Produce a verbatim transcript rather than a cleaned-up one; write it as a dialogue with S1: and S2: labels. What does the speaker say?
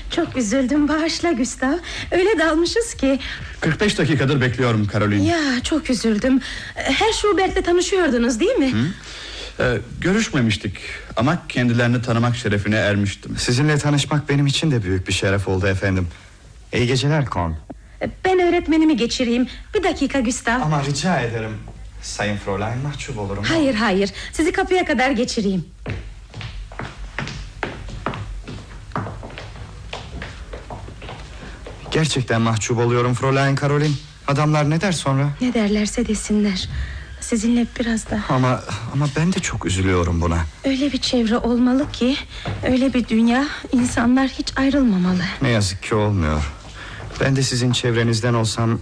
S1: Çok üzüldüm, bağışla Gustav. Öyle dalmışız ki.
S2: kırk beş dakikadır bekliyorum Caroline.
S1: Ya çok üzüldüm. Herr Schubert'le tanışıyordunuz değil mi?
S2: Hı? Ee, görüşmemiştik ama kendilerini tanımak şerefine ermiştim.
S3: Sizinle tanışmak benim için de büyük bir şeref oldu efendim. İyi geceler Kon.
S1: Ben öğretmenimi geçireyim. Bir dakika Gustav.
S3: Ama rica ederim Sayın Fräulein, mahcup olurum.
S1: Hayır hayır, sizi kapıya kadar geçireyim.
S3: Gerçekten mahcup oluyorum Fräulein Caroline. Adamlar ne der sonra?
S1: Ne derlerse desinler. Sizinle biraz da.
S3: Ama ama ben de çok üzülüyorum buna.
S1: Öyle bir çevre olmalı ki, öyle bir dünya, insanlar hiç ayrılmamalı.
S3: Ne yazık ki olmuyor. Ben de sizin çevrenizden olsam